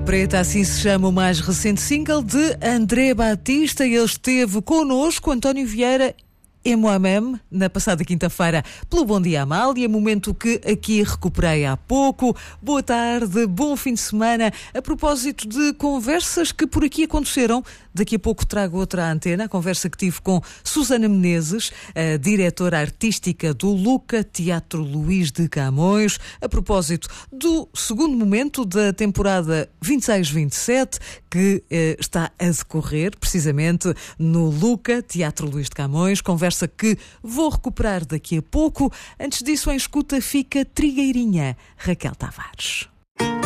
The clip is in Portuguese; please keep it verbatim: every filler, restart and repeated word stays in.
Preta, assim se chama o mais recente single de André Batista. Ele esteve connosco, António Vieira e moi-même, na passada quinta-feira, pelo Bom Dia Amália, momento que aqui recuperei há pouco. Boa tarde, bom fim de semana. A propósito de conversas que por aqui aconteceram, daqui a pouco trago outra antena, a conversa que tive com Susana Menezes, a diretora artística do Luca Teatro Luís de Camões, a propósito do segundo momento da temporada vinte e seis vinte e sete, que eh, está a decorrer precisamente no Luca Teatro Luís de Camões, conversa que vou recuperar daqui a pouco. Antes disso, em escuta fica Trigueirinha, Raquel Tavares.